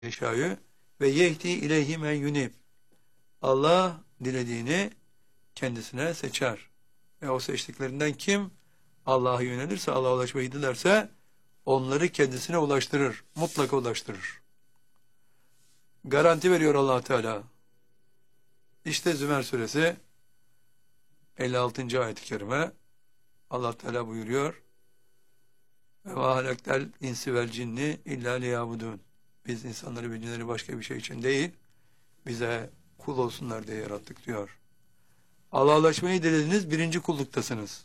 yeşâ'yü ve yehdi ileyhi men yunib. Allah dilediğini kendisine seçer. Ve o seçtiklerinden kim Allah'a yönelirse, Allah'a ulaşmayı dilerse onları kendisine ulaştırır. Mutlaka ulaştırır. Garanti veriyor Allah Teala. İşte Zümer suresi 56. ayet-i kerime Allah Teala buyuruyor. Ve halaktel insi vel cinni illa liyabudun. Biz insanları ve cinleri başka bir şey için değil, bize kul olsunlar diye yarattık diyor. Allah'a ulaşmayı dilediniz, birinci kulluktasınız.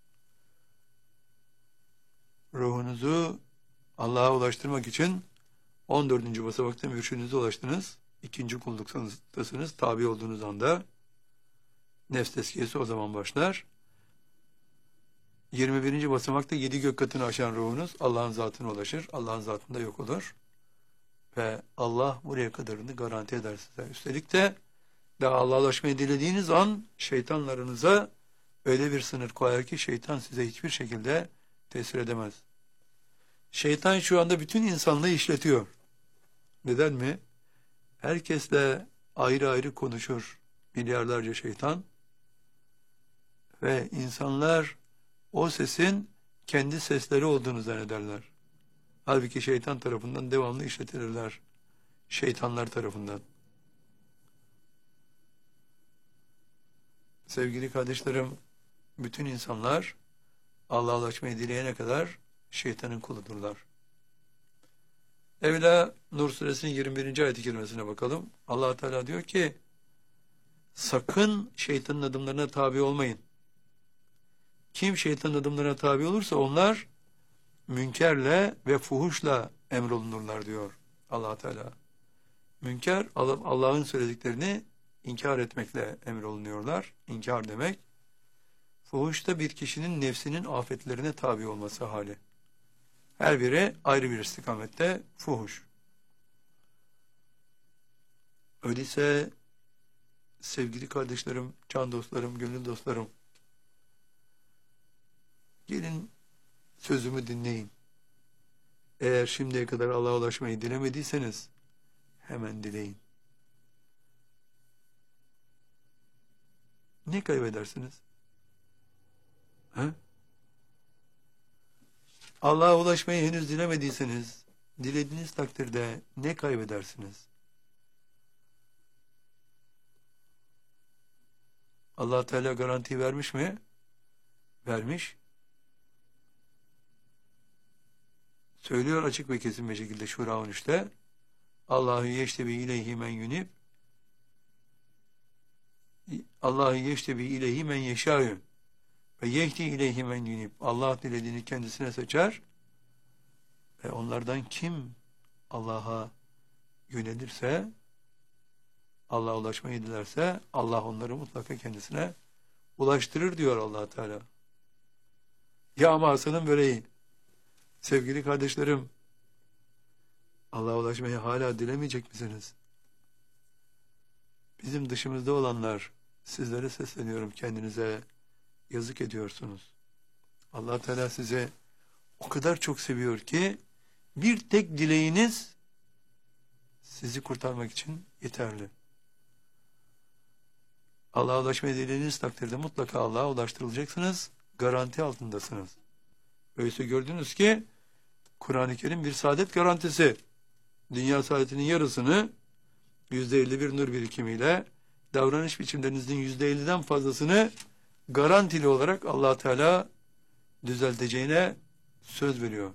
Ruhunuzu Allah'a ulaştırmak için 14. basamakta mürşidinize ulaştınız. İkinci kulluktasınız. Tabi olduğunuz anda nefs tezkiyesi o zaman başlar. 21. basamakta 7 gök katını aşan ruhunuz Allah'ın zatına ulaşır. Allah'ın zatında yok olur. Ve Allah buraya kadarını garanti eder size. Üstelik de daha Allah'a ulaşmayı dilediğiniz an şeytanlarınıza öyle bir sınır koyar ki şeytan size hiçbir şekilde tesir edemez. Şeytan şu anda bütün insanlığı işletiyor. Neden mi? Herkesle ayrı ayrı konuşur milyarlarca şeytan ve insanlar o sesin kendi sesleri olduğunu zannederler. Halbuki şeytan tarafından devamlı işletilirler. Şeytanlar tarafından. Sevgili kardeşlerim, bütün insanlar Allah'a ulaşmayı dileyene kadar şeytanın kuludurlar. Evvela Nur suresinin 21. ayet-i kerimesine bakalım. Allah Teala diyor ki, sakın şeytanın adımlarına tabi olmayın. Kim şeytanın adımlarına tabi olursa onlar münkerle ve fuhuşla emrolunurlar diyor Allah Teala. Münker, Allah'ın söylediklerini inkar etmekle emrolunuyorlar. İnkar demek. Fuhuş da bir kişinin nefsinin afetlerine tabi olması hali. Her biri ayrı bir istikamette fuhuş. Öyleyse sevgili kardeşlerim, can dostlarım, gönül dostlarım, gelin sözümü dinleyin. Eğer şimdiye kadar Allah'a ulaşmayı dilemediyseniz hemen dileyin. Ne kaybedersiniz? He? Allah'a ulaşmayı henüz dilemediyseniz, dilediğiniz takdirde ne kaybedersiniz? Allah Teala garanti vermiş mi? Vermiş. Söylüyor açık ve kesin bir şekilde Şura 13'te. Allahu yeştebi ileyhi men yunib. Allahu yeştebi ileyhi men yeşâ'ü. Ve yehdi ileyhi men yunib. Allah dilediğini kendisine seçer. Ve onlardan kim Allah'a yönelirse, Allah'a ulaşmayı dilerse, Allah onları mutlaka kendisine ulaştırır diyor Allah Teala. Ya ama Hasan'ın böreği. Sevgili kardeşlerim, Allah'a ulaşmayı hala dilemeyecek misiniz? Bizim dışımızda olanlar, sizlere sesleniyorum, kendinize yazık ediyorsunuz. Allah Teala size o kadar çok seviyor ki bir tek dileğiniz sizi kurtarmak için yeterli. Allah'a ulaşmayı dilediğiniz takdirde mutlaka Allah'a ulaştırılacaksınız, garanti altındasınız. Öyleyse gördünüz ki Kur'an-ı Kerim bir saadet garantisi. Dünya saadetinin yarısını %51 nur birikimiyle, davranış biçimlerinizin %50'den fazlasını garantili olarak Allah Teala düzelteceğine söz veriyor.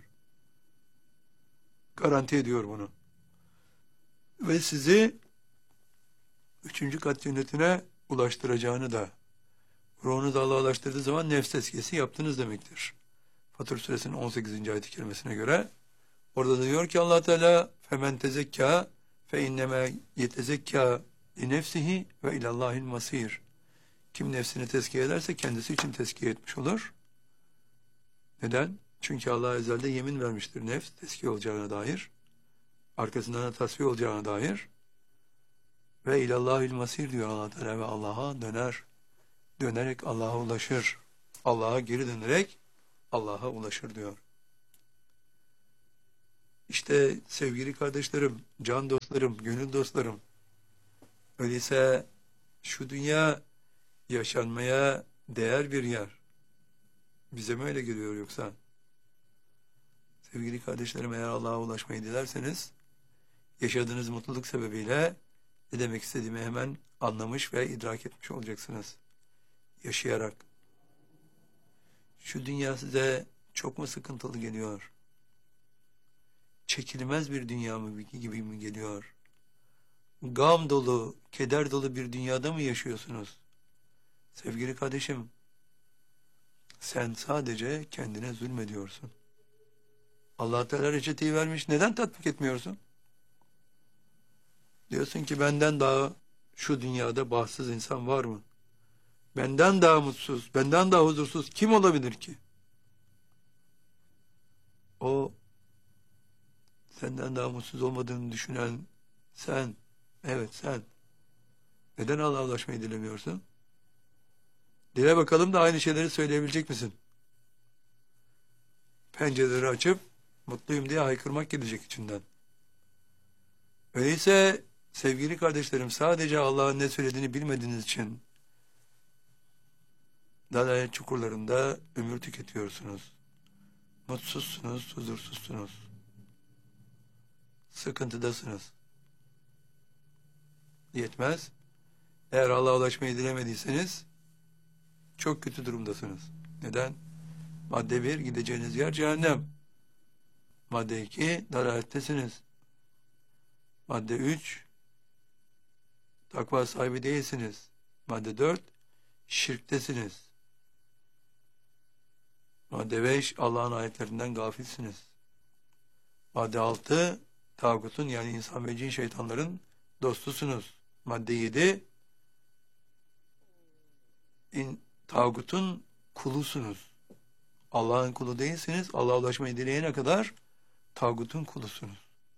Garanti ediyor bunu. Ve sizi 3. kat cennetine ulaştıracağını da, ruhunuzu Allah'a ulaştırdığı zaman nefs tezkiyesi yaptınız demektir. Fatır suresinin 18. ayet-i kerimesine göre orada da diyor ki Allah Teala femen tezekka fe inneme yetezekka li nefsihi ve ilallahil masir. Kim nefsini tezkiye ederse kendisi için tezkiye etmiş olur. Neden? Çünkü Allah ezelde yemin vermiştir nefs tezkiye olacağına dair. Arkasından da tasfiye olacağına dair. Ve ilallahil masir diyor Allah Teala ve Allah'a döner. Dönerek Allah'a ulaşır. Allah'a geri dönerek Allah'a ulaşır diyor. İşte sevgili kardeşlerim, can dostlarım, gönül dostlarım, öyleyse şu dünya yaşanmaya değer bir yer. Bize mi öyle geliyor yoksa? Sevgili kardeşlerim, eğer Allah'a ulaşmayı dilerseniz, yaşadığınız mutluluk sebebiyle ne demek istediğimi hemen anlamış ve idrak etmiş olacaksınız. Yaşayarak. Şu dünya size çok mu sıkıntılı geliyor? Çekilmez bir dünya mı gibi mi geliyor? Gam dolu, keder dolu bir dünyada mı yaşıyorsunuz? Sevgili kardeşim, sen sadece kendine zulmediyorsun. Allah Teala reçeteyi vermiş, neden tatbik etmiyorsun? Diyorsun ki benden daha şu dünyada bahtsız insan var mı? Benden daha mutsuz, benden daha huzursuz kim olabilir ki? O senden daha mutsuz olmadığını düşünen sen, evet sen. Neden Allah'a ulaşmayı dilemiyorsun? Dile bakalım da aynı şeyleri söyleyebilecek misin? Pencereleri açıp mutluyum diye haykırmak gelecek içinden. Öyleyse sevgili kardeşlerim, sadece Allah'ın ne söylediğini bilmediğiniz için dalalet çukurlarında ömür tüketiyorsunuz. Mutsuzsunuz, huzursuzsunuz. Sıkıntıdasınız. Yetmez. Eğer Allah'a ulaşmayı dilemediyseniz çok kötü durumdasınız. Neden? Madde 1, gideceğiniz yer cehennem. Madde 2, dalalettesiniz. Madde 3, takva sahibi değilsiniz. Madde 4, şirktesiniz. Madde 5, Allah'ın ayetlerinden gafilsiniz. Madde 6, tağutun yani insan ve cin şeytanların dostusunuz. Madde 7, tağutun kulusunuz. Allah'ın kulu değilsiniz. Allah'a ulaşmayı dileyene kadar tağutun kulusunuz.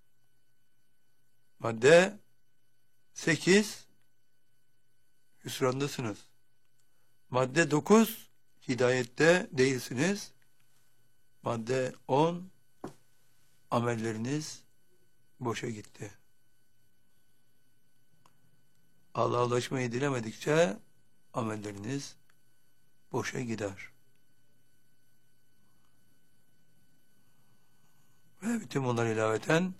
Madde 8, hüsrandasınız. Madde 9, hidayette değilsiniz. Madde 10, amelleriniz boşa gitti. Allah'a ulaşmayı dilemedikçe amelleriniz boşa gider. Ve bütün bunlar ilaveten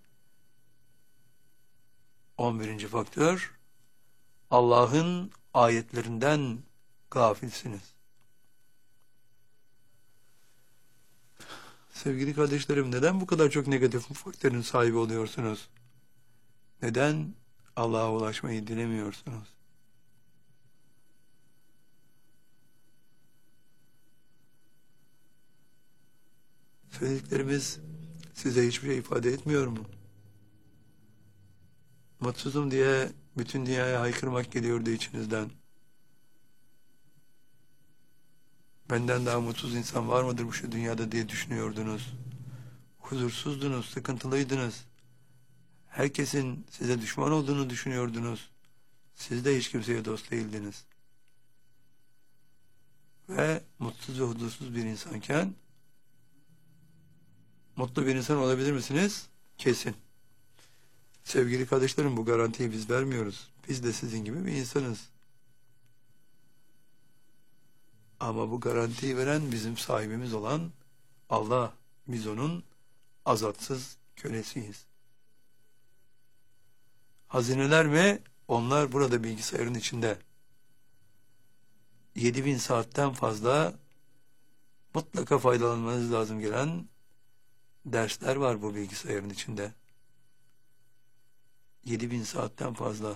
11. faktör, Allah'ın ayetlerinden gafilsiniz. Sevgili kardeşlerim, neden bu kadar çok negatif faktörün sahibi oluyorsunuz? Neden Allah'a ulaşmayı dilemiyorsunuz? Söylediklerimiz size hiçbir şey ifade etmiyor mu? Mutsuzum diye bütün dünyaya haykırmak geliyordu içinizden. Benden daha mutsuz insan var mıdır bu şu dünyada diye düşünüyordunuz. Huzursuzdunuz, sıkıntılıydınız. Herkesin size düşman olduğunu düşünüyordunuz. Siz de hiç kimseye dost değildiniz. Ve mutsuz ve huzursuz bir insanken mutlu bir insan olabilir misiniz? Kesin. Sevgili kardeşlerim, bu garantiyi biz vermiyoruz. Biz de sizin gibi bir insanız. Ama bu garantiyi veren bizim sahibimiz olan Allah. Biz onun azatsız kölesiyiz. Hazineler mi? Onlar burada bilgisayarın içinde. 7000 saatten fazla mutlaka faydalanmanız lazım gelen dersler var bu bilgisayarın içinde. 7000 saatten fazla.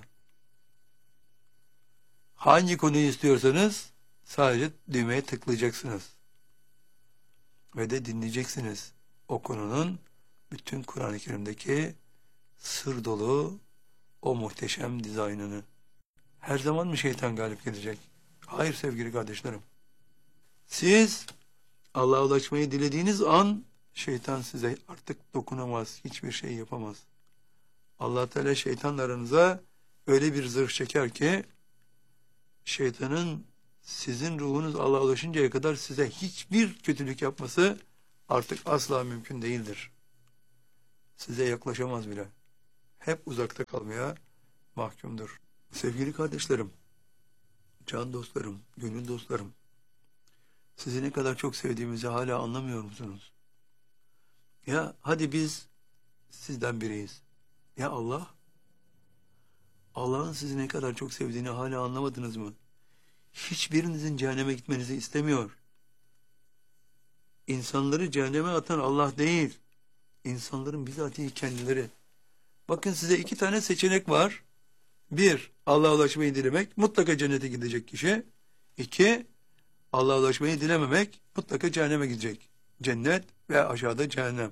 Hangi konuyu istiyorsanız sadece düğmeye tıklayacaksınız. Ve de dinleyeceksiniz. O konunun bütün Kur'an-ı Kerim'deki sır dolu o muhteşem dizaynını. Her zaman mı şeytan galip gelecek? Hayır sevgili kardeşlerim. Siz Allah'a ulaşmayı dilediğiniz an şeytan size artık dokunamaz, hiçbir şey yapamaz. Allah Teala şeytanla aranıza öyle bir zırh çeker ki şeytanın sizin ruhunuz Allah'a ulaşıncaya kadar size hiçbir kötülük yapması artık asla mümkün değildir. size yaklaşamaz bile. Hep uzakta kalmaya mahkumdur. Sevgili kardeşlerim, can dostlarım, gönül dostlarım, sizi ne kadar çok sevdiğimizi hala anlamıyor musunuz? Ya hadi biz sizden biriyiz. Ya Allah? Allah'ın sizi ne kadar çok sevdiğini hala anlamadınız mı? Hiçbirinizin cehenneme gitmenizi istemiyor. İnsanları cehenneme atan Allah değil. İnsanların bizatihi kendileri. Bakın size 2 tane seçenek var. 1, Allah'a ulaşmayı dilemek, mutlaka cennete gidecek kişi. 2, Allah'a ulaşmayı dilememek, mutlaka cehenneme gidecek. Cennet ve aşağıda cehennem.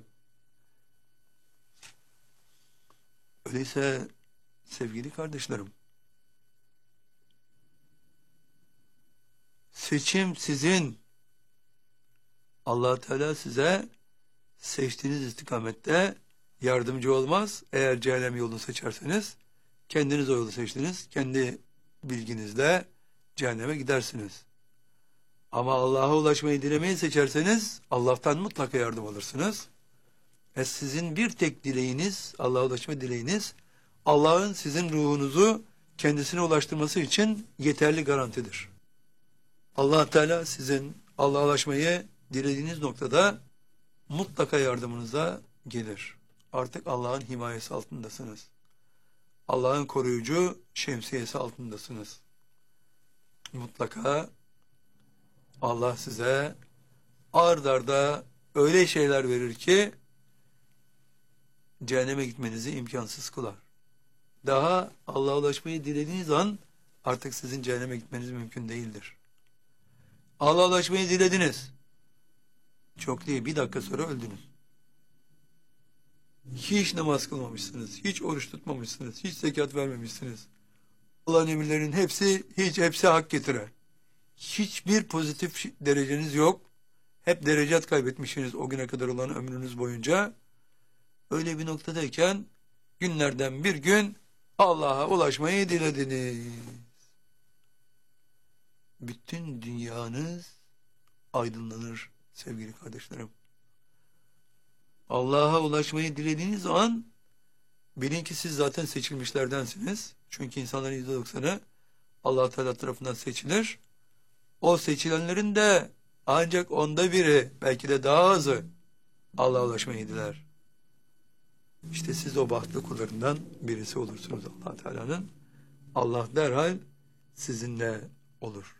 Öyleyse sevgili kardeşlerim, seçim sizin. Allah Teala size seçtiğiniz istikamette yardımcı olmaz. Eğer cehennem yolunu seçerseniz, kendiniz o yolu seçtiniz, kendi bilginizle cehenneme gidersiniz. Ama Allah'a ulaşmayı dilemeyi seçerseniz, Allah'tan mutlaka yardım alırsınız. Ve sizin bir tek dileğiniz, Allah'a ulaşma dileğiniz, Allah'ın sizin ruhunuzu kendisine ulaştırması için yeterli garantidir. Allah Teala sizin Allah'a ulaşmayı dilediğiniz noktada mutlaka yardımınıza gelir. Artık Allah'ın himayesi altındasınız. Allah'ın koruyucu şemsiyesi altındasınız. Mutlaka Allah size ard arda öyle şeyler verir ki cehenneme gitmenizi imkansız kılar. Daha Allah'a ulaşmayı dilediğiniz an artık sizin cehenneme gitmeniz mümkün değildir. Allah'a ulaşmayı dilediniz. Çok değil, 1 dakika sonra öldünüz. Hiç namaz kılmamışsınız, hiç oruç tutmamışsınız, hiç zekat vermemişsiniz. Allah'ın emirlerinin hepsi hak getire. Hiçbir pozitif dereceniz yok. Hep derecat kaybetmişsiniz o güne kadar olan ömrünüz boyunca. Öyle bir noktadayken günlerden bir gün Allah'a ulaşmayı dilediniz. Bütün dünyanız aydınlanır sevgili kardeşlerim. Allah'a ulaşmayı dilediğiniz an bilin ki siz zaten seçilmişlerdensiniz. Çünkü insanların %90'ı Allah Teala tarafından seçilir. O seçilenlerin de ancak 1/10, belki de daha azı Allah'a ulaşmayı diler. İşte siz o bahtlı kullarından birisi olursunuz Allah Teala'nın. Allah derhal sizinle olur.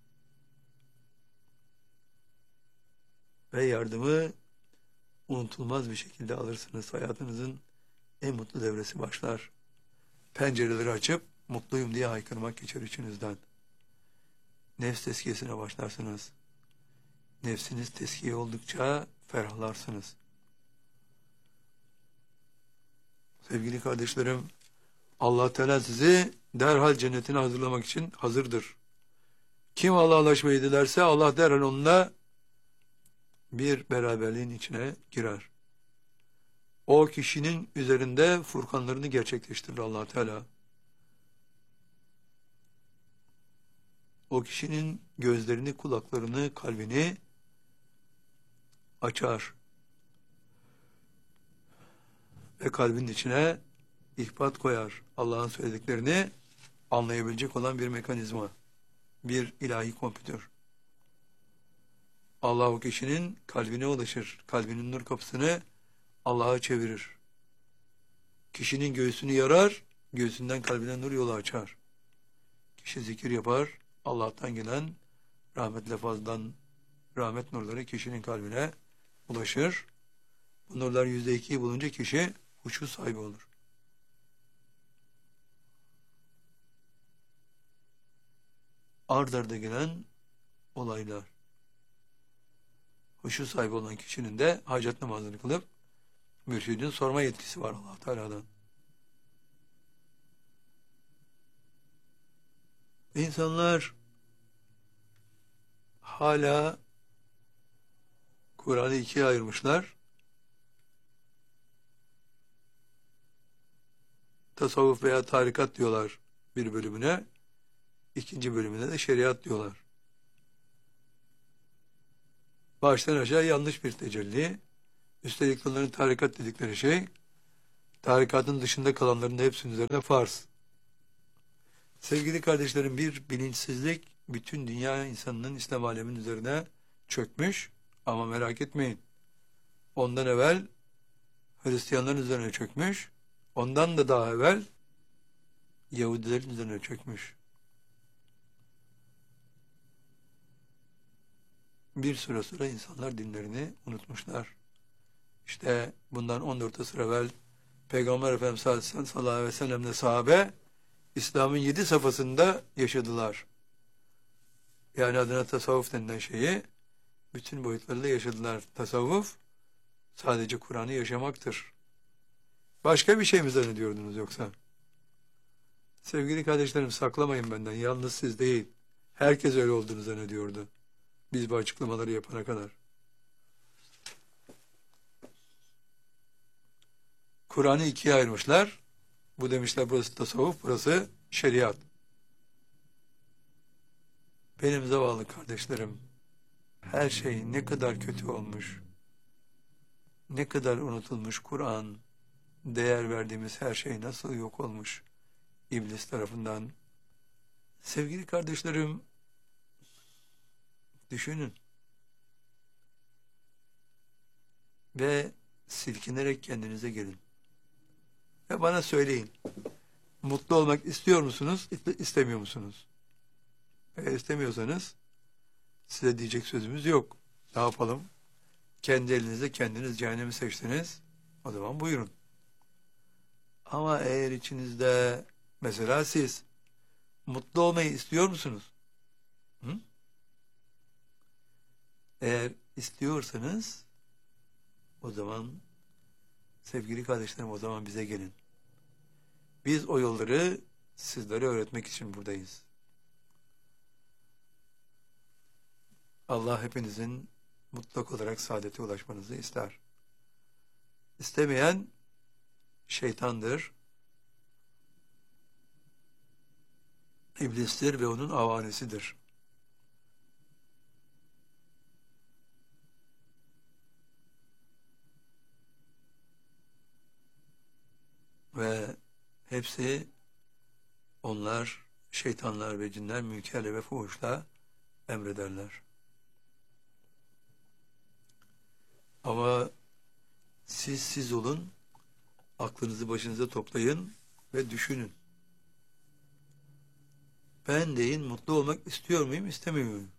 Ve yardımı unutulmaz bir şekilde alırsınız. Hayatınızın en mutlu devresi başlar. Pencereleri açıp mutluyum diye haykırmak geçer içinizden. Nefs tezkiyesine başlarsınız. Nefsiniz tezkiye oldukça ferahlarsınız. Sevgili kardeşlerim, Allah Teala sizi derhal cennetine hazırlamak için hazırdır. Kim Allah'a ulaşmayı dilerse Allah derhal onunla bir beraberliğin içine girer. O kişinin üzerinde furkanlarını gerçekleştirir Allah Teala. O kişinin gözlerini, kulaklarını, kalbini açar. Ve kalbin içine ihbat koyar. Allah'ın söylediklerini anlayabilecek olan bir mekanizma. Bir ilahi kompütör. Allah o kişinin kalbine ulaşır. Kalbinin nur kapısını Allah'a çevirir. Kişinin göğsünü yarar, göğsünden kalbine nur yolu açar. Kişi zikir yapar, Allah'tan gelen rahmet lafazdan rahmet nurları kişinin kalbine ulaşır. Bu nurlar %2'yi bulunca kişi huşu sahibi olur. Ard arda gelen olaylar. Huşu sahibi olan kişinin de hacet namazını kılıp mürşidin sorma yetkisi var Allah Teala'dan. İnsanlar hala Kur'an'ı 2'ye ayırmışlar. Tasavvuf veya tarikat diyorlar bir bölümüne. 2. bölümüne de şeriat diyorlar. Baştan aşağı yanlış bir tecelli. Üstelik onların tarikat dedikleri şey Tarikatın dışında kalanların da hepsinin üzerine farz. Sevgili kardeşlerim, bir bilinçsizlik bütün dünya insanının İslam aleminin üzerine çökmüş, ama merak etmeyin. Ondan evvel Hristiyanların üzerine çökmüş, ondan da daha evvel Yahudilerin üzerine çökmüş. Bir süre sonra insanlar dinlerini unutmuşlar. İşte bundan 14 asır evvel Peygamber Efendimiz sallallahu aleyhi ve sellem'le sahabe İslam'ın 7 safhasında yaşadılar. Yani adına tasavvuf denilen şeyi bütün boyutlarıyla yaşadılar. Tasavvuf sadece Kur'an'ı yaşamaktır. Başka bir şey mi zannediyordunuz yoksa? Sevgili kardeşlerim, saklamayın benden. Yalnız siz değil. Herkes öyle olduğunu zannediyordu. Biz bu açıklamaları yapana kadar. Kur'an'ı ikiye ayırmışlar. Bu demişler burası tasavvuf, burası şeriat. Benim zavallı kardeşlerim, her şey ne kadar kötü olmuş, ne kadar unutulmuş Kur'an, değer verdiğimiz her şey nasıl yok olmuş İblis tarafından. Sevgili kardeşlerim, düşünün ve silkinerek kendinize gelin. Ve bana söyleyin, mutlu olmak istiyor musunuz, istemiyor musunuz? Eğer istemiyorsanız size diyecek sözümüz yok. Ne yapalım? Kendi elinizle kendiniz cehennemi seçtiniz. O zaman buyurun. Ama eğer içinizde mesela siz mutlu olmayı istiyor musunuz? Hı? Eğer istiyorsanız o zaman sevgili kardeşlerim, o zaman bize gelin. Biz o yolları sizlere öğretmek için buradayız. Allah hepinizin mutlak olarak saadete ulaşmanızı ister. İstemeyen şeytandır, iblistir ve onun avanesidir. Ve hepsi, onlar, şeytanlar ve cinler münkerle ve fuhuşla emrederler. Ama siz olun, aklınızı başınıza toplayın ve düşünün. Ben deyin, mutlu olmak istiyor muyum, istemiyor muyum?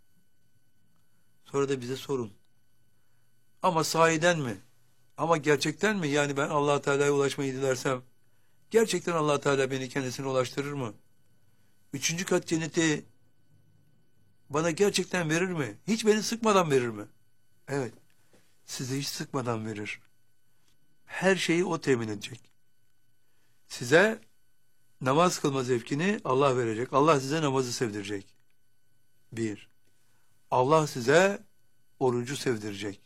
Sonra da bize sorun. Ama sahiden mi? Ama gerçekten mi? Yani ben Allah Teala'ya ulaşmayı dilersem, gerçekten Allah Teala beni kendisine ulaştırır mı? 3. kat cenneti bana gerçekten verir mi? Hiç beni sıkmadan verir mi? Evet, sizi hiç sıkmadan verir. Her şeyi o temin edecek. Size namaz kılma zevkini Allah verecek. Allah size namazı sevdirecek. 1. Allah size orucu sevdirecek.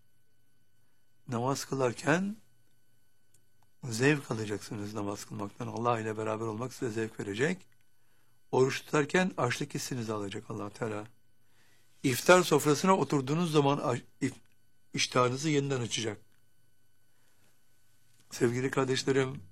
Namaz kılarken zevk alacaksınız namaz kılmaktan. Allah ile beraber olmak size zevk verecek. Oruç tutarken açlık hissinizi alacak Allah Teala. İftar sofrasına oturduğunuz zaman iştahınızı yeniden açacak. Sevgili kardeşlerim,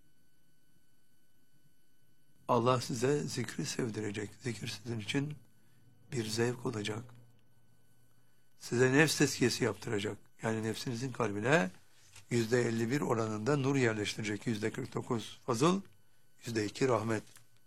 Allah size zikri sevdirecek. Zikir sizin için bir zevk olacak. Size nefs tezkiyesi yaptıracak. Yani nefsinizin kalbine %51 oranında nur yerleştirecek. %49 fazıl, %2 rahmet.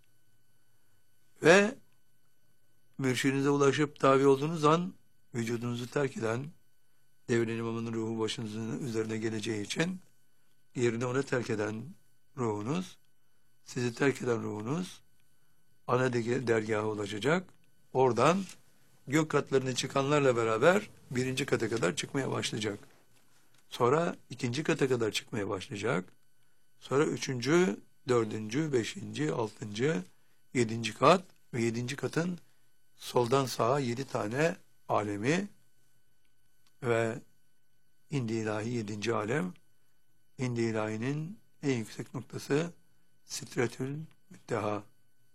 Ve mürşidinize ulaşıp tabi olduğunuz an vücudunuzu terk eden devrin imamının ruhu başınızın üzerine geleceği için yerini ona terk eden ruhunuz, sizi terk eden ruhunuz ana dergaha ulaşacak. Oradan gök katlarına çıkanlarla beraber 1. kata kadar çıkmaya başlayacak. Sonra 2. kata kadar çıkmaya başlayacak. Sonra 3., 4., 5., 6., 7. kat ve 7. katın soldan sağa 7 tane alemi ve İndi ilahi 7. alem. İndi ilahinin en yüksek noktası Sidretül Münteha.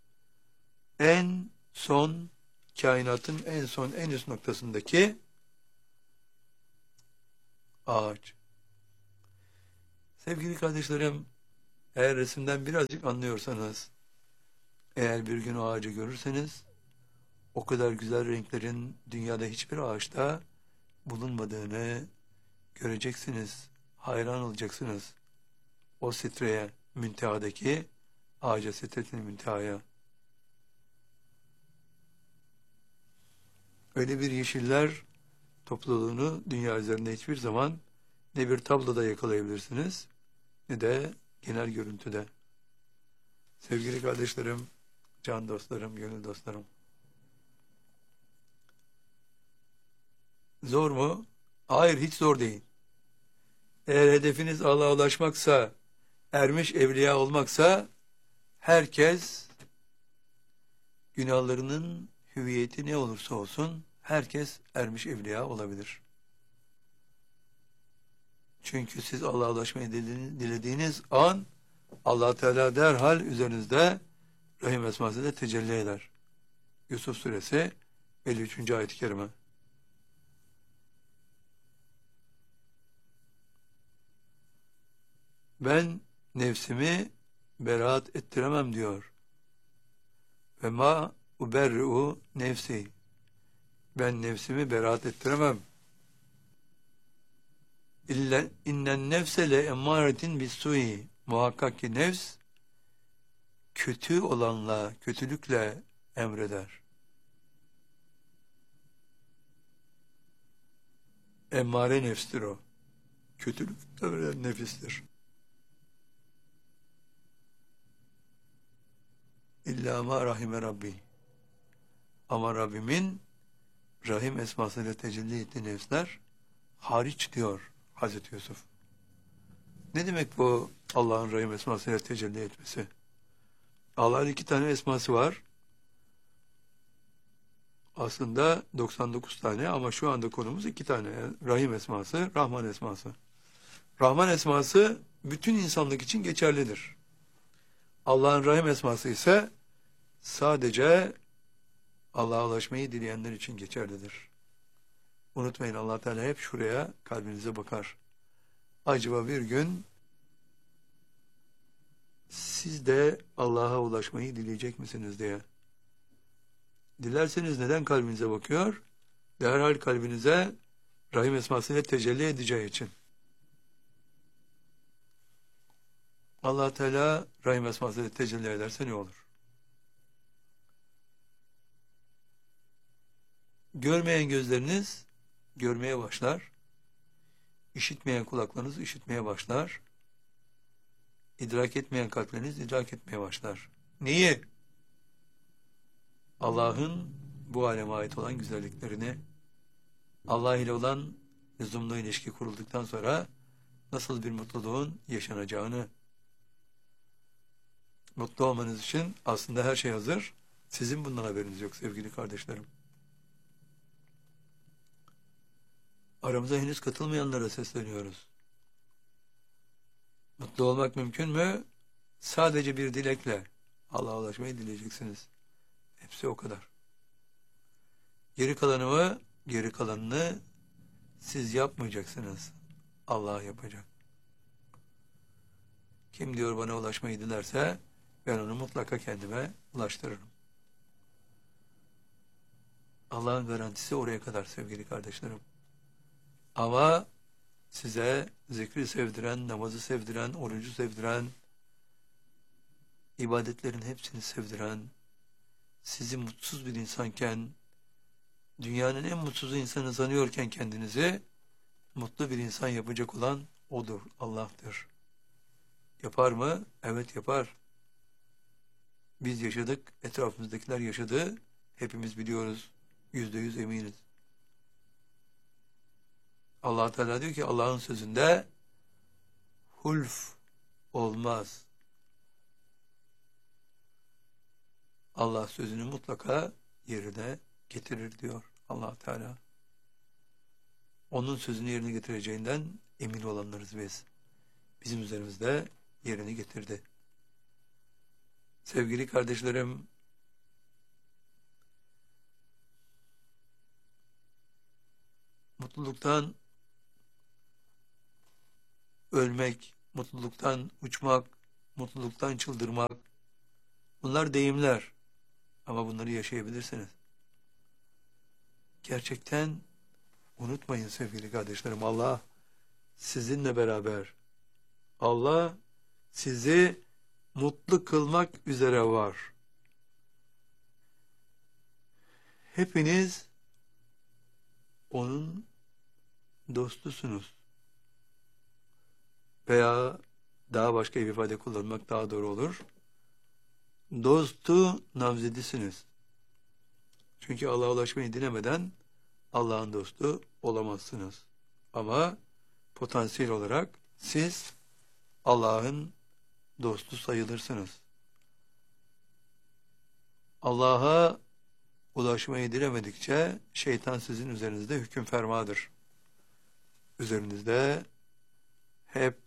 En son, kainatın en son, en üst noktasındaki ağaç. Sevgili kardeşlerim, eğer resimden birazcık anlıyorsanız, eğer bir gün o ağacı görürseniz, o kadar güzel renklerin dünyada hiçbir ağaçta bulunmadığını göreceksiniz. Hayran olacaksınız. O sitreye, müntehadaki ağaca, Sidretil Münteha'ya. Öyle bir yeşiller topluluğunu dünya üzerinde hiçbir zaman ne bir tabloda yakalayabilirsiniz ne de genel görüntüde. Sevgili kardeşlerim, can dostlarım, gönül dostlarım. Zor mu? Hayır, hiç zor değil. Eğer hedefiniz Allah'a ulaşmaksa, ermiş evliya olmaksa, herkes günahlarının hüviyeti ne olursa olsun, herkes ermiş evliya olabilir. Çünkü siz Allah'a ulaşmayı dilediğiniz an, Allah Teala derhal üzerinizde Rahim esmasıyla tecelli eder. Yusuf suresi 53. ayet-i kerime. Ben nefsimi beraat ettiremem diyor. Ve ma uberri'u nefsi. Ben nefsimi beraat ettiremem. İlla innen nefse le emmâretin bis-sû'i. Muhakkak ki nefs kötü olanla, kötülükle emreder. Emmare nefstir o. Kötülük emreden nefistir. İlla ma rahime Rabbi. Ama Rabbimin Rahim esmasıyla tecelli ettiği nefsler hariç diyor Hazreti Yusuf. Ne demek bu Allah'ın Rahim esmasıyla tecelli etmesi? Allah'ın 2 tane esması var. Aslında 99 tane ama şu anda konumuz 2 tane. Rahim esması, Rahman esması. Rahman esması bütün insanlık için geçerlidir. Allah'ın Rahim esması ise sadece Allah'a ulaşmayı dileyenler için geçerlidir. Unutmayın, Allah Teala hep şuraya, kalbinize bakar. Acaba bir gün siz de Allah'a ulaşmayı dileyecek misiniz diye. Dilerseniz neden kalbinize bakıyor? Derhal kalbinize Rahim esmasıyla tecelli edeceği için. Allah Teala Rahim esmasıyla tecelli ederse ne olur? Görmeyen gözleriniz görmeye başlar. İşitmeyen kulaklarınız işitmeye başlar. İdrak etmeyen kalpleriniz idrak etmeye başlar. Neyi? Allah'ın bu aleme ait olan güzelliklerini, Allah ile olan lüzumlu ilişki kurulduktan sonra nasıl bir mutluluğun yaşanacağını. Mutlu olmanız için aslında her şey hazır. Sizin bundan haberiniz yok sevgili kardeşlerim. Aramıza henüz katılmayanlara sesleniyoruz. Mutlu olmak mümkün mü? Sadece bir dilekle Allah'a ulaşmayı dileyeceksiniz. Hepsi o kadar. Geri kalanını siz yapmayacaksınız. Allah yapacak. Kim diyor bana ulaşmayı dilerse ben onu mutlaka kendime ulaştırırım. Allah'ın garantisi oraya kadar sevgili kardeşlerim. Ama size zikri sevdiren, namazı sevdiren, orucu sevdiren, ibadetlerin hepsini sevdiren, sizi mutsuz bir insanken, dünyanın en mutsuz insanı sanıyorken kendinizi, mutlu bir insan yapacak olan O'dur, Allah'tır. Yapar mı? Evet yapar. Biz yaşadık, etrafımızdakiler yaşadı, hepimiz biliyoruz, %100 eminiz. Allah Teala diyor ki Allah'ın sözünde hulf olmaz. Allah sözünü mutlaka yerine getirir diyor Allah Teala. Onun sözünü yerine getireceğinden emin olanlarız biz. Bizim üzerimizde yerini getirdi. Sevgili kardeşlerim, mutluluktan ölmek, mutluluktan uçmak, mutluluktan çıldırmak, bunlar deyimler. Ama bunları yaşayabilirsiniz. Gerçekten unutmayın sevgili kardeşlerim, Allah sizinle beraber. Allah sizi mutlu kılmak üzere var. Hepiniz onun dostusunuz. Veya daha başka bir ifade kullanmak daha doğru olur. Dostu namzedisiniz. Çünkü Allah'a ulaşmayı dilemeden Allah'ın dostu olamazsınız. Ama potansiyel olarak siz Allah'ın dostu sayılırsınız. Allah'a ulaşmayı dilemedikçe şeytan sizin üzerinizde hüküm fermadır. Üzerinizde hep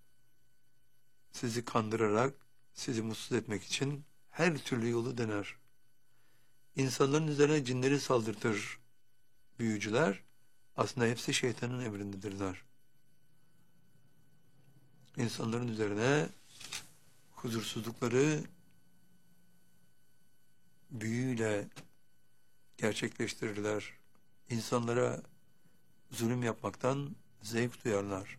sizi kandırarak, sizi mutsuz etmek için her türlü yolu dener. İnsanların üzerine cinleri saldırtır büyücüler. Aslında hepsi şeytanın emrindedirler. İnsanların üzerine huzursuzlukları büyüyle gerçekleştirirler. İnsanlara zulüm yapmaktan zevk duyarlar.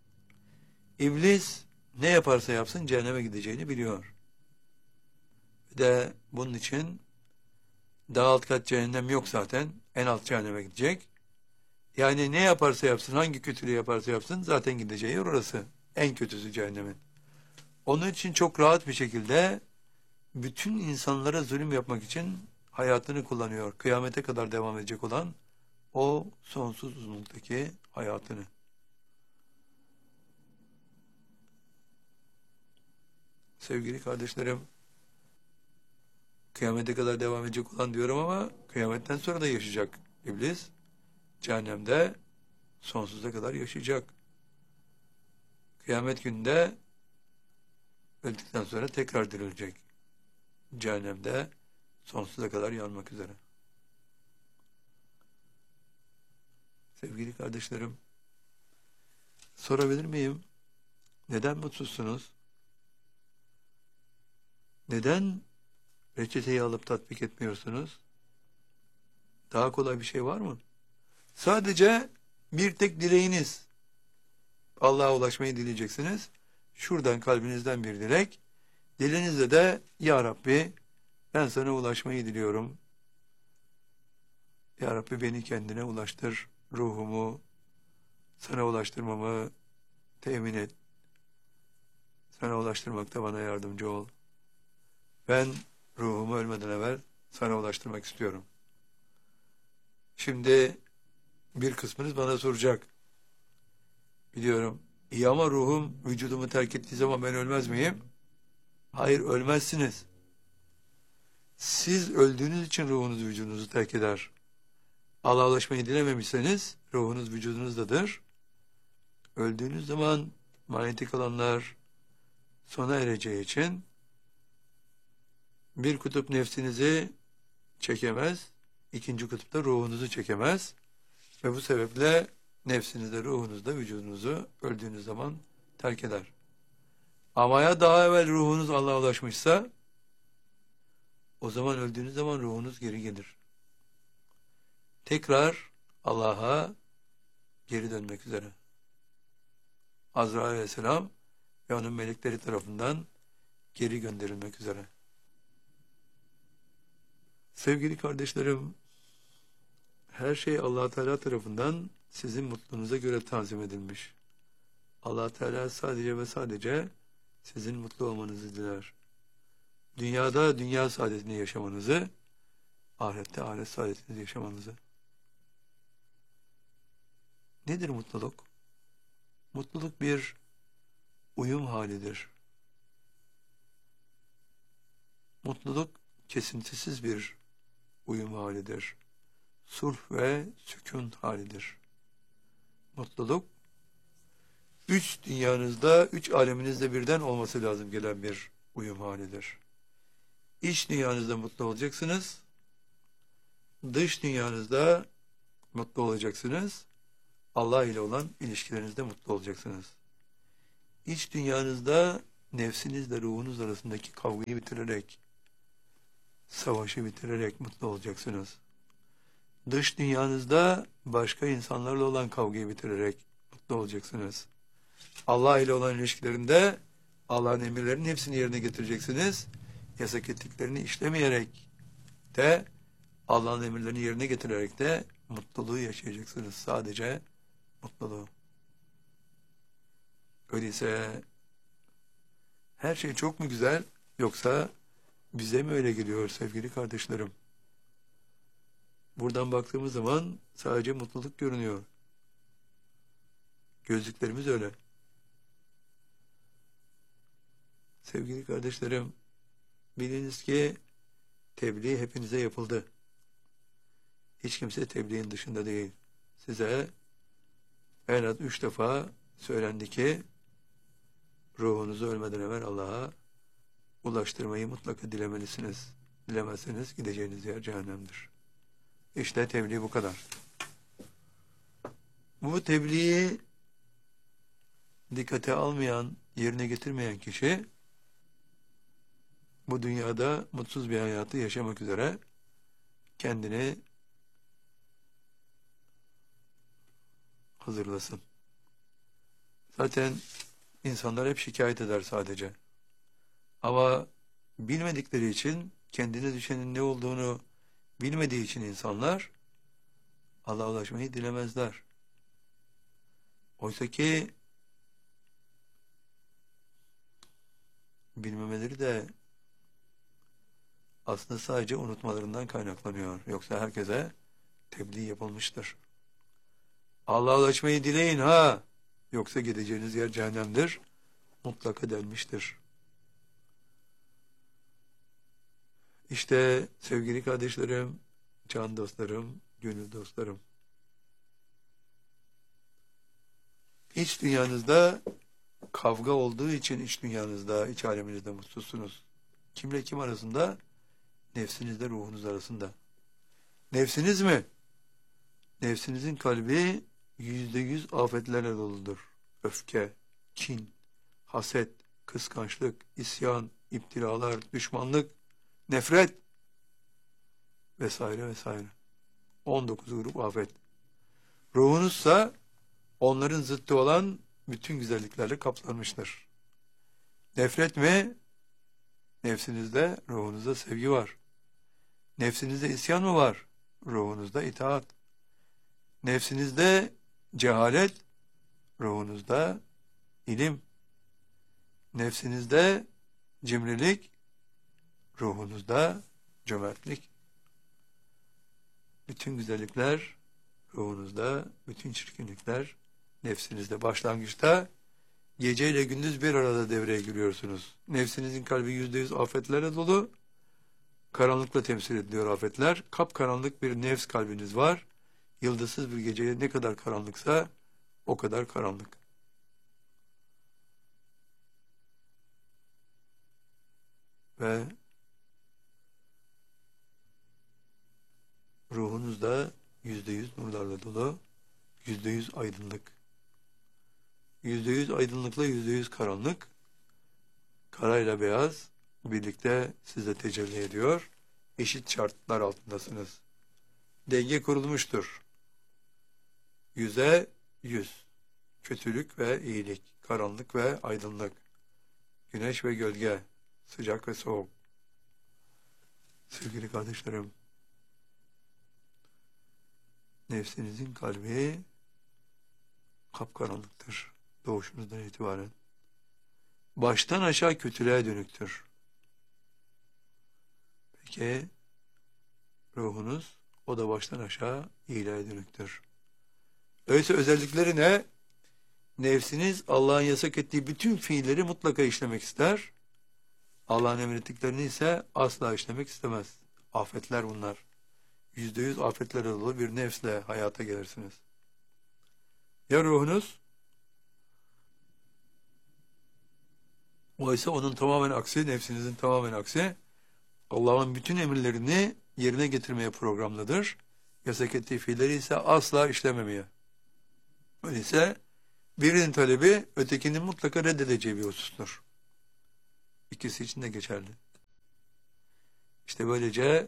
İblis ne yaparsa yapsın cehenneme gideceğini biliyor. Ve de bunun için daha alt kat cehennem yok zaten. En alt cehenneme gidecek. Yani ne yaparsa yapsın, hangi kötülüğü yaparsa yapsın zaten gideceği yer orası. En kötüsü cehennemin. Onun için çok rahat bir şekilde bütün insanlara zulüm yapmak için hayatını kullanıyor. Kıyamete kadar devam edecek olan o sonsuz uzunluktaki hayatını. Sevgili kardeşlerim, kıyamete kadar devam edecek olan diyorum ama kıyametten sonra da yaşayacak iblis. Cehennemde sonsuza kadar yaşayacak. Kıyamet gününde öldükten sonra tekrar dirilecek. Cehennemde sonsuza kadar yanmak üzere. Sevgili kardeşlerim, sorabilir miyim? Neden mutsuzsunuz? Neden reçeteyi alıp tatbik etmiyorsunuz? Daha kolay bir şey var mı? Sadece bir tek dileğiniz. Allah'a ulaşmayı dileyeceksiniz. Şuradan kalbinizden bir dilek. Dilinizde de Ya Rabbi ben sana ulaşmayı diliyorum. Ya Rabbi beni kendine ulaştır. Ruhumu sana ulaştırmamı temin et. Sana ulaştırmakta bana yardımcı ol. Ben ruhumu ölmeden evvel sana ulaştırmak istiyorum. Şimdi bir kısmınız bana soracak. Biliyorum. İyi ama ruhum vücudumu terk ettiği zaman ben ölmez miyim? Hayır, ölmezsiniz. Siz öldüğünüz için ruhunuz vücudunuzu terk eder. Allah'a ulaşmayı dilememişseniz ruhunuz vücudunuzdadır. Öldüğünüz zaman manyetik alanlar sona ereceği için bir kutup nefsinizi çekemez, ikinci kutupta ruhunuzu çekemez ve bu sebeple nefsinizde, ruhunuzda, vücudunuzu öldüğünüz zaman terk eder. Ama ya daha evvel ruhunuz Allah'a ulaşmışsa o zaman öldüğünüz zaman ruhunuz geri gelir. Tekrar Allah'a geri dönmek üzere. Azrail Aleyhisselam ve onun melekleri tarafından geri gönderilmek üzere. Sevgili kardeşlerim, her şey Allah Teala tarafından sizin mutluluğunuza göre tanzim edilmiş. Allah Teala sadece ve sadece sizin mutlu olmanızı diler. Dünyada dünya saadetini yaşamanızı, ahirette ahiret saadetini yaşamanızı. Nedir mutluluk? Mutluluk bir uyum halidir. Mutluluk kesintisiz bir uyum halidir. Sulh ve sükun halidir. Mutluluk, üç dünyanızda, üç aleminizde birden olması lazım gelen bir uyum halidir. İç dünyanızda mutlu olacaksınız, dış dünyanızda mutlu olacaksınız, Allah ile olan ilişkilerinizde mutlu olacaksınız. İç dünyanızda nefsinizle ruhunuz arasındaki kavgayı bitirerek, savaşı bitirerek mutlu olacaksınız. Dış dünyanızda başka insanlarla olan kavgayı bitirerek mutlu olacaksınız. Allah ile olan ilişkilerinde Allah'ın emirlerinin hepsini yerine getireceksiniz. Yasak ettiklerini işlemeyerek de Allah'ın emirlerini yerine getirerek de mutluluğu yaşayacaksınız. Sadece mutluluğu. Öyleyse her şey çok mu güzel, yoksa bize mi öyle geliyor sevgili kardeşlerim? Buradan baktığımız zaman sadece mutluluk görünüyor. Gözlüklerimiz öyle. Sevgili kardeşlerim, biliniz ki tebliğ hepinize yapıldı. Hiç kimse tebliğin dışında değil. Size en az 3 defa söylendi ki ruhunuzu ölmeden evvel Allah'a ulaştırmayı mutlaka dilemelisiniz. Dilemezseniz gideceğiniz yer cehennemdir. İşte tebliğ bu kadar. Bu tebliği dikkate almayan, yerine getirmeyen kişi bu dünyada mutsuz bir hayatı yaşamak üzere kendini hazırlasın. Zaten insanlar hep şikayet eder sadece. Ama bilmedikleri için, kendine düşenin ne olduğunu bilmediği için insanlar Allah'a ulaşmayı dilemezler. Oysa ki bilmemeleri de aslında sadece unutmalarından kaynaklanıyor. Yoksa herkese tebliğ yapılmıştır. Allah'a ulaşmayı dileyin ha! Yoksa gideceğiniz yer cehennemdir. Mutlaka denmiştir. İşte sevgili kardeşlerim, can dostlarım, gönül dostlarım. İç dünyanızda kavga olduğu için iç dünyanızda, iç aleminizde mutsuzsunuz. Kimle kim arasında? Nefsinizle ruhunuz arasında. Nefsiniz mi? Nefsinizin kalbi %100 afetlerle doludur. Öfke, kin, haset, kıskançlık, isyan, iptilalar, düşmanlık, nefret vesaire vesaire. 19 grup afet. Ruhunuzsa onların zıttı olan bütün güzelliklerle kaplanmıştır. Nefret mi? Nefsinizde, ruhunuzda sevgi var. Nefsinizde isyan mı var? Ruhunuzda itaat. Nefsinizde cehalet, ruhunuzda ilim. Nefsinizde cimrilik, ruhunuzda cömertlik. Bütün güzellikler ruhunuzda, bütün çirkinlikler nefsinizde. Başlangıçta gece ile gündüz bir arada devreye giriyorsunuz. Nefsinizin kalbi %100 afetlerle dolu. Karanlıkla temsil ediliyor afetler. Kapkaranlık bir nefs kalbiniz var. Yıldızsız bir geceye ne kadar karanlıksa o kadar karanlık. Ve ruhunuzda %100 nurlarla dolu, %100 aydınlık. %100 aydınlıkla %100 karanlık, karayla beyaz birlikte size tecelli ediyor. Eşit şartlar altındasınız. Denge kurulmuştur. 100'e 100. Kötülük ve iyilik, karanlık ve aydınlık, güneş ve gölge, sıcak ve soğuk. Sevgili kardeşlerim, nefsinizin kalbi kapkaranlıktır doğuşunuzdan itibaren. Baştan aşağı kötülüğe dönüktür. Peki ruhunuz, o da baştan aşağı iyiliğe dönüktür. Öyleyse özellikleri ne? Nefsiniz Allah'ın yasak ettiği bütün fiilleri mutlaka işlemek ister. Allah'ın emrettiklerini ise asla işlemek istemez. Afetler bunlar. %100 afetlerle dolu bir nefsle hayata gelirsiniz. Ya ruhunuz? Oysa onun tamamen aksi, nefsinizin tamamen aksi. Allah'ın bütün emirlerini yerine getirmeye programlıdır. Yasak ettiği fiilleri ise asla işlememeye. Öyleyse Birinin talebi ötekinin mutlaka reddedeceği bir husustur. İkisi için de geçerli. İşte böylece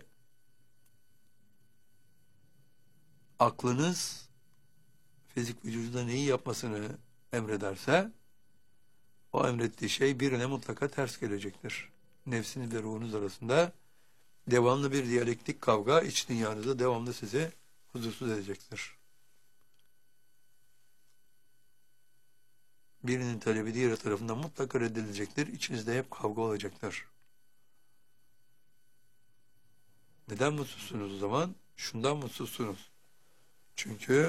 aklınız fizik vücududa neyi yapmasını emrederse o emrettiği şey birine mutlaka ters gelecektir. Nefsiniz ve ruhunuz arasında devamlı bir diyalektik kavga iç dünyanızda devamlı sizi huzursuz edecektir. Birinin talebi diğeri tarafından mutlaka reddedilecektir. İçinizde hep kavga olacaktır. Neden mutsuzsunuz o zaman? Şundan mutsuzsunuz. Çünkü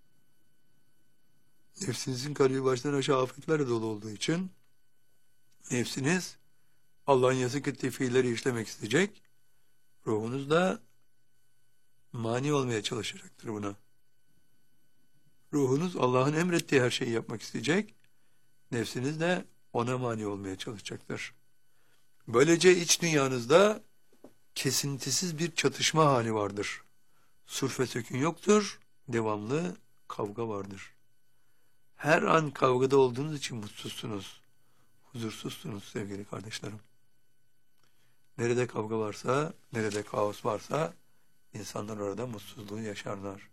nefsinizin kalbi baştan aşağı afetlerle dolu olduğu için nefsiniz Allah'ın yasak ettiği fiilleri işlemek isteyecek. Ruhunuz da mani olmaya çalışacaktır buna. Ruhunuz Allah'ın emrettiği her şeyi yapmak isteyecek. Nefsiniz de ona mani olmaya çalışacaktır. Böylece iç dünyanızda kesintisiz bir çatışma hali vardır. Sürfe sökün yoktur, devamlı kavga vardır. Her an kavgada olduğunuz için mutsuzsunuz, huzursuzsunuz sevgili kardeşlerim. Nerede kavga varsa, nerede kaos varsa insanlar orada mutsuzluğu yaşarlar.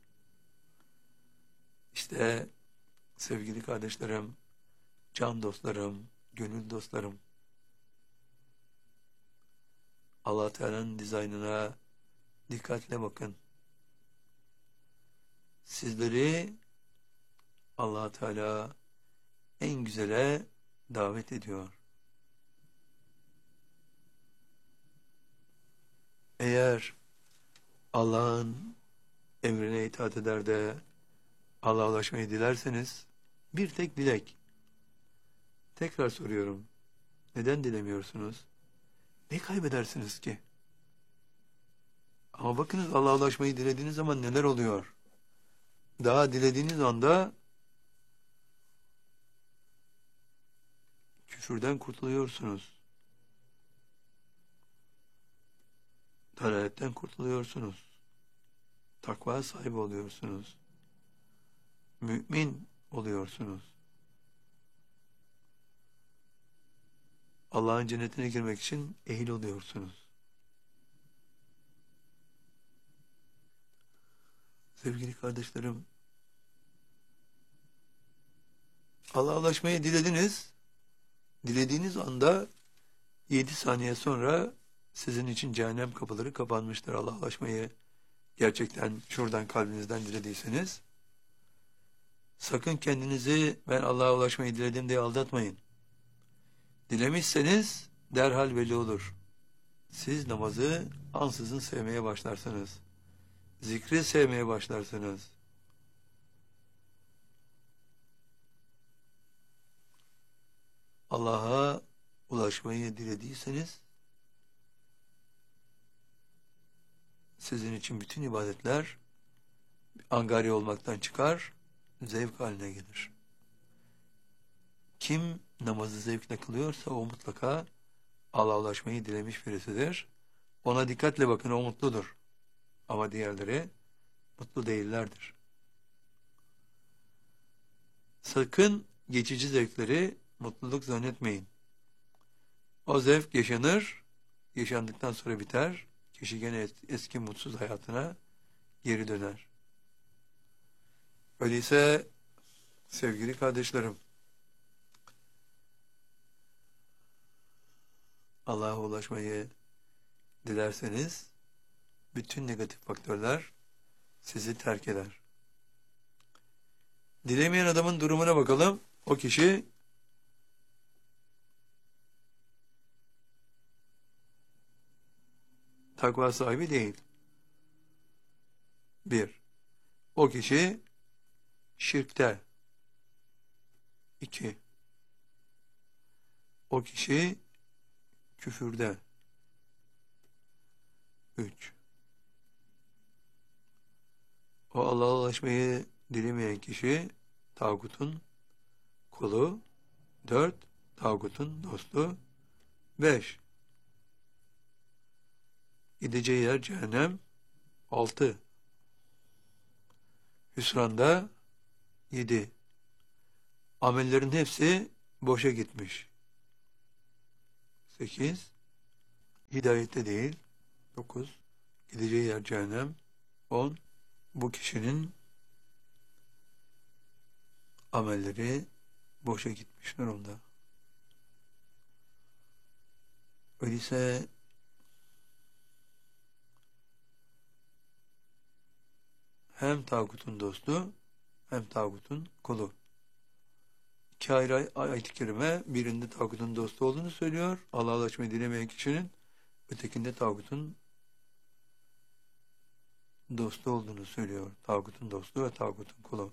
İşte sevgili kardeşlerim, can dostlarım, gönül dostlarım, Allah Teala'nın dizaynına dikkatle bakın. Sizleri Allah Teala en güzele davet ediyor. Eğer Allah'ın emrine itaat eder de Allah'a ulaşmayı dilerseniz bir tek dilek. Tekrar soruyorum. Neden dilemiyorsunuz? Ne kaybedersiniz ki? Ama bakınız Allah'a ulaşmayı dilediğiniz zaman neler oluyor? Daha dilediğiniz anda küfürden kurtuluyorsunuz. Dalaletten kurtuluyorsunuz. Takva sahibi oluyorsunuz. Mümin oluyorsunuz. Allah'ın cennetine girmek için ehil oluyorsunuz. Sevgili kardeşlerim, Allah'a ulaşmayı dilediniz. Dilediğiniz anda 7 saniye sonra sizin için cehennem kapıları kapanmıştır. Allah'a ulaşmayı gerçekten şuradan kalbinizden dilediyseniz. Sakın kendinizi ben Allah'a ulaşmayı diledim diye aldatmayın. Dilemişseniz derhal belli olur. Siz namazı ansızın sevmeye başlarsınız. Zikri sevmeye başlarsınız. Allah'a ulaşmayı dilediyseniz sizin için bütün ibadetler angarya olmaktan çıkar, zevk haline gelir. Kim namazı zevkle kılıyorsa o mutlaka Allah'a ulaşmayı dilemiş birisidir. Ona dikkatle bakın, o mutludur. Ama diğerleri mutlu değillerdir. Sakın geçici zevkleri mutluluk zannetmeyin. O zevk yaşanır, yaşandıktan sonra biter, kişi gene eski mutsuz hayatına geri döner. Öyleyse sevgili kardeşlerim, Allah'a ulaşmayı dilerseniz bütün negatif faktörler sizi terk eder. Dilemeyen adamın durumuna bakalım. O kişi takva sahibi değil. 1. O kişi şirkte. 2. O kişi küfürde. 3. O Allah'a ulaşmayı dilemeyen kişi tağutun kulu. 4. Tağutun dostu. 5. Gideceği yer cehennem. 6. Hüsranda. 7. amellerin hepsi boşa gitmiş. 8. Hidayette değil. 9. Gideceği yer cehennem. 10. Bu kişinin amelleri boşa gitmiş durumda. Öyleyse hem tağutun dostu hem tağutun kulu. İki ayrı ayet-i kerime, birinde tağutun dostu olduğunu söylüyor, Allah'a ulaşmayı dilemeyen kişinin, ötekinde tağutun dostu olduğunu söylüyor. Tağutun dostu ve tağutun kulu.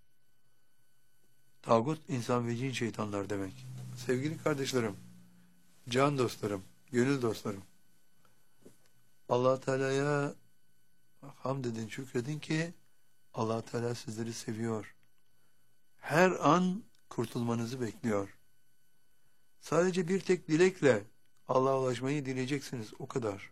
Tağut, insan ve cin şeytanlar demek. Sevgili kardeşlerim, can dostlarım, gönül dostlarım, Allah Teala'ya hamd edin, şükredin ki Allah Teala sizleri seviyor. Her an kurtulmanızı bekliyor. Sadece bir tek dilekle Allah'a ulaşmayı dileyeceksiniz, o kadar.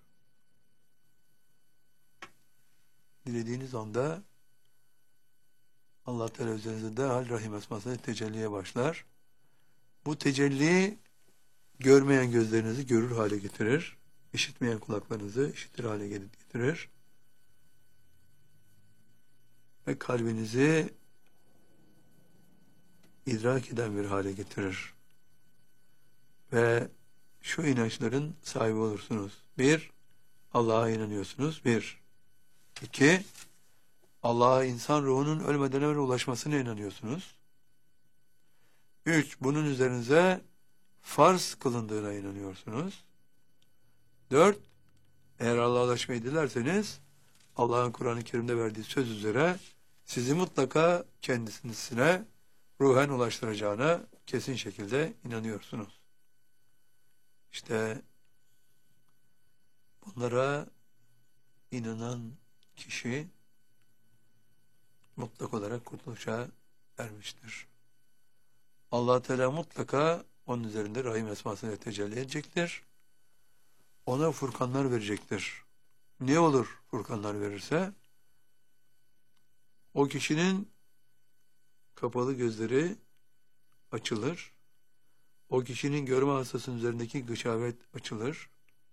Dilediğiniz anda Allah Teala üzerinizde derhal Rahim esmasıyla tecelliye başlar. Bu tecelli görmeyen gözlerinizi görür hale getirir. İşitmeyen kulaklarınızı işitir hale getirir. Ve kalbinizi idrak eden bir hale getirir. Ve şu inançların sahibi olursunuz. 1. Allah'a inanıyorsunuz. 1. 2. Allah'a insan ruhunun ölmeden evvel ulaşmasına inanıyorsunuz. 3. Bunun üzerinize farz kılındığına inanıyorsunuz. 4. Eğer Allah'a ulaşmayı dilerseniz Allah'ın Kur'an-ı Kerim'de verdiği söz üzere sizi mutlaka kendisine ruhen ulaştıracağına kesin şekilde inanıyorsunuz. İşte bunlara inanan kişi mutlak olarak kurtuluşa ermiştir. Allah Teala mutlaka onun üzerinde Rahim esmasıyla tecelli edecektir. Ona furkanlar verecektir. Ne olur furkanlar verirse? O kişinin kapalı gözleri açılır. O kişinin görme hastasının üzerindeki gışavet açılır.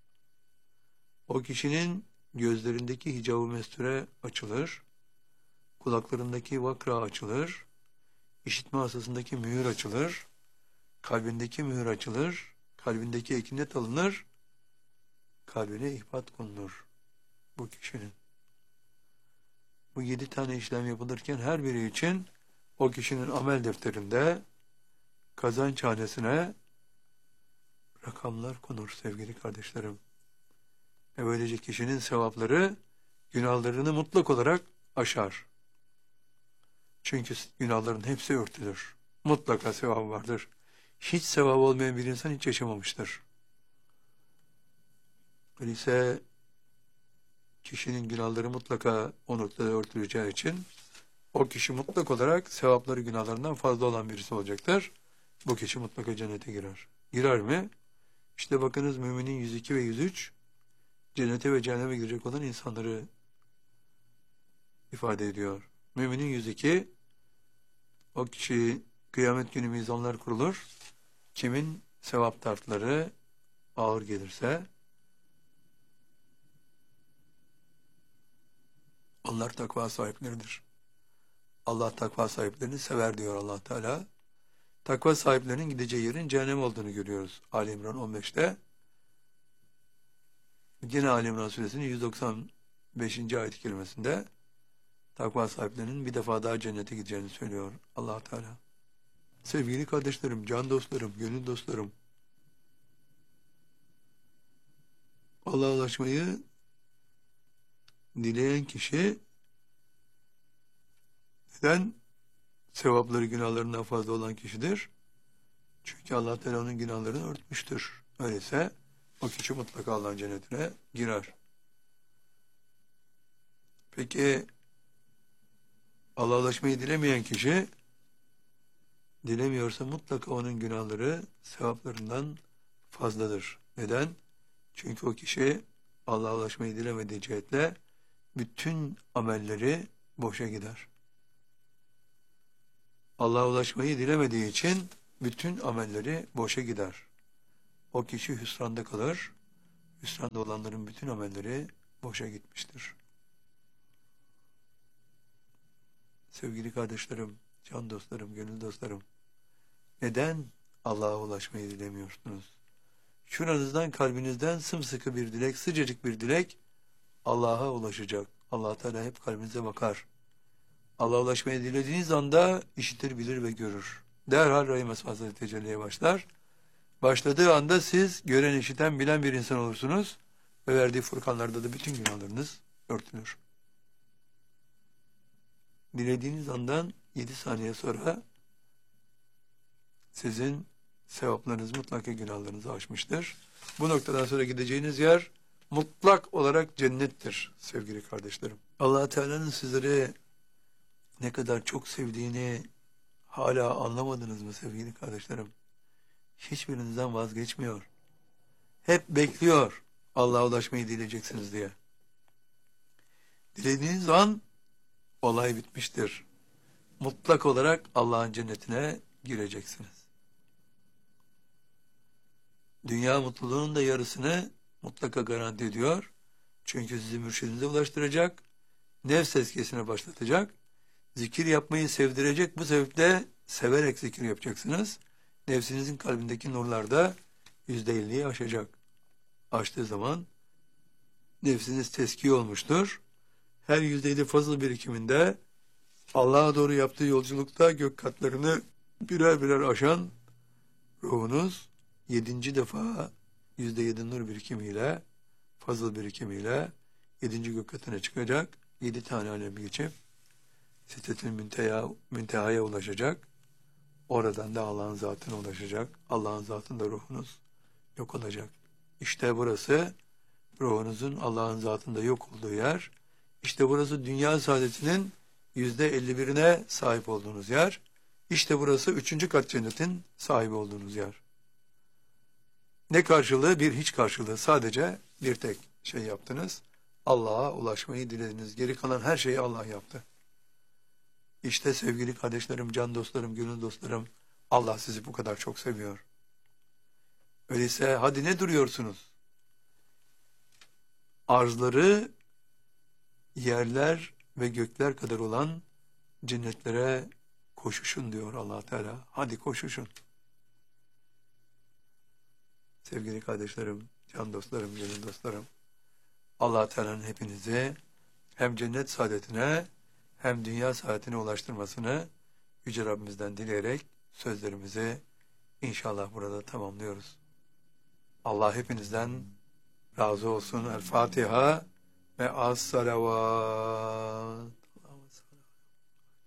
O kişinin gözlerindeki hicab-ı mesture açılır. Kulaklarındaki vakra açılır. İşitme hastasındaki mühür açılır. Kalbindeki mühür açılır. Kalbindeki ekinet alınır. Kalbine ihbat konulur bu kişinin. Bu 7 tane işlem yapılırken her biri için o kişinin amel defterinde kazanç hanesine rakamlar konur sevgili kardeşlerim. Ve böylece kişinin sevapları günahlarını mutlak olarak aşar. Çünkü günahların hepsi örtülür. Mutlaka sevabı vardır. Hiç sevabı olmayan bir insan hiç yaşamamıştır. Öyleyse kişinin günahları mutlaka o noktada örtüleceği için o kişi mutlak olarak sevapları günahlarından fazla olan birisi olacaktır. Bu kişi mutlaka cennete girer. Girer mi? İşte bakınız müminin 102 ve 103 cennete ve cehenneme girecek olan insanları ifade ediyor. Müminin 102 o kişi kıyamet günü mizanlar kurulur. Kimin sevap tartları ağır gelirse onlar takva sahipleridir. Allah takva sahiplerini sever diyor Allah Teala. Takva sahiplerinin gideceği yerin cehennem olduğunu görüyoruz. Ali İmran 15'te. Yine Ali İmran suresinin 195. ayet-i kerimesinde takva sahiplerinin bir defa daha cennete gideceğini söylüyor Allah Teala. Sevgili kardeşlerim, can dostlarım, gönül dostlarım, Allah'a ulaşmayı dileyen kişi neden sevapları günahlarından fazla olan kişidir? Çünkü Allah Teala onun günahlarını örtmüştür. Öyleyse o kişi mutlaka Allah'ın cennetine girer. Peki Allah'a ulaşmayı dilemeyen kişi dilemiyorsa mutlaka onun günahları sevaplarından fazladır. Neden? Çünkü o kişi Allah'a ulaşmayı dilemediği cihetle bütün amelleri boşa gider. Allah'a ulaşmayı dilemediği için bütün amelleri boşa gider. O kişi hüsranda kalır. Hüsranda olanların bütün amelleri boşa gitmiştir. Sevgili kardeşlerim, can dostlarım, gönül dostlarım, neden Allah'a ulaşmayı dilemiyorsunuz? Şuranızdan, kalbinizden sımsıkı bir dilek, sıcacık bir dilek Allah'a ulaşacak. Allah Teala hep kalbinize bakar. Allah'a ulaşmayı dilediğiniz anda işitir, bilir ve görür. Derhal Rahim Hazreti Tecelli'ye başlar. Başladığı anda siz gören, işiten, bilen bir insan olursunuz ve verdiği Furkanlarda da bütün günahlarınız örtülür. Dilediğiniz andan 7 saniye sonra sizin sevaplarınız mutlaka günahlarınızı aşmıştır. Bu noktadan sonra gideceğiniz yer mutlak olarak cennettir sevgili kardeşlerim. Allah Teala'nın sizleri ne kadar çok sevdiğini hala anlamadınız mı sevgili kardeşlerim? Hiçbirinizden vazgeçmiyor. Hep bekliyor Allah'a ulaşmayı dileyeceksiniz diye. Dilediğiniz an olay bitmiştir. Mutlak olarak Allah'ın cennetine gireceksiniz. Dünya mutluluğunun da yarısını mutlaka garanti ediyor. Çünkü sizi mürşidinize ulaştıracak, nefs tezkiyesine başlatacak, zikir yapmayı sevdirecek. Bu sebeple severek zikir yapacaksınız. Nefsinizin kalbindeki nurlar da %50'yi aşacak. Aştığı zaman nefsiniz teskiye olmuştur. Her %7 fazıl birikiminde Allah'a doğru yaptığı yolculukta gök katlarını birer birer aşan ruhunuz 7. defa %7 nur birikimiyle, fazıl birikimiyle 7. gök katına çıkacak. 7 tane alem geçip Sidretil müntehaya ulaşacak. Oradan da Allah'ın zatına ulaşacak. Allah'ın zatında ruhunuz yok olacak. İşte burası ruhunuzun Allah'ın zatında yok olduğu yer. İşte burası dünya saadetinin %51'ine sahip olduğunuz yer. İşte burası 3. kat cennetin sahibi olduğunuz yer. Ne karşılığı? Bir hiç karşılığı. Sadece bir tek şey yaptınız. Allah'a ulaşmayı dilediniz. Geri kalan her şeyi Allah yaptı. İşte sevgili kardeşlerim, can dostlarım, gönül dostlarım, Allah sizi bu kadar çok seviyor. Öyleyse hadi ne duruyorsunuz? Arzları yerler ve gökler kadar olan cennetlere koşuşun diyor Allah Teala. Hadi koşuşun. Sevgili kardeşlerim, can dostlarım, gönül dostlarım, Allah Teala'nın hepinizi hem cennet saadetine hem dünya saadetine ulaştırmasını Yüce Rabbimizden dileyerek sözlerimizi inşallah burada tamamlıyoruz. Allah hepinizden razı olsun. El Fatiha ve as-salavat.